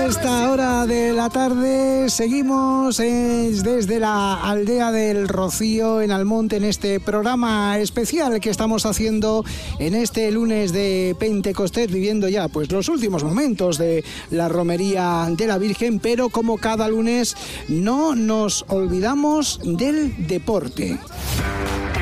esta hora de la tarde seguimos desde la aldea del Rocío en Almonte en este programa especial que estamos haciendo en este lunes de Pentecostés, viviendo ya pues los últimos momentos de la romería de la Virgen, pero como cada lunes no nos olvidamos del deporte.